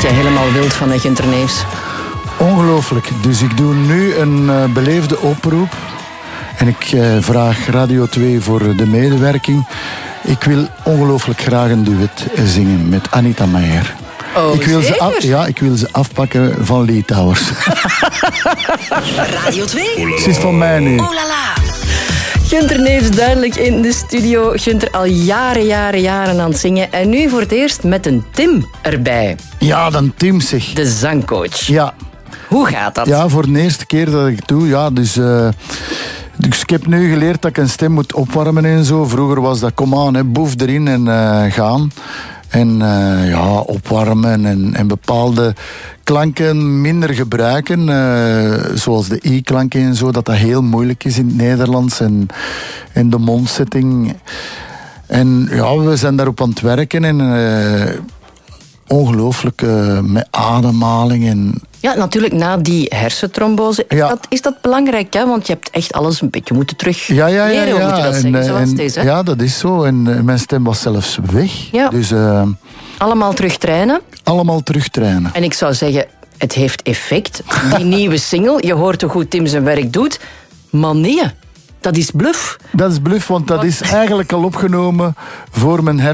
je helemaal wild van, Gunther Neefs? Ongelooflijk. Dus ik doe nu een beleefde oproep. En ik vraag Radio 2 voor de medewerking. Ik wil ongelooflijk graag een duet zingen met Anita Meijer. Oh, ik wil ze afpakken van Litouwers. Radio 2. Het is van mij nu. Oh la la. Gunther Neefs duidelijk in de studio. Gunther al jaren aan het zingen. En nu voor het eerst met een Tim erbij. Ja, dan Tim zeg. De zangcoach. Ja. Hoe gaat dat? Ja, voor de eerste keer dat ik het doe. Ja, dus ik heb nu geleerd dat ik een stem moet opwarmen en zo. Vroeger was dat, kom aan, hè, boef erin en gaan. En opwarmen en bepaalde klanken minder gebruiken. Zoals de i-klanken en zo, dat heel moeilijk is in het Nederlands. En de mondzetting. En ja, we zijn daarop aan het werken. En ongelooflijk met ademhaling en... Ja, natuurlijk na die hersentrombose. Ja. Is dat belangrijk, hè? Want je hebt echt alles een beetje moeten terug leren. Hoe moet je dat zeggen, zoals het is, hè? Ja, dat is zo. En mijn stem was zelfs weg. Ja. Dus, allemaal terug trainen. allemaal terugtrainen. En ik zou zeggen, het heeft effect. Die nieuwe single, je hoort hoe goed Tim zijn werk doet. Maar nee, dat is bluff. Dat is bluff, want dat is eigenlijk al opgenomen voor mijn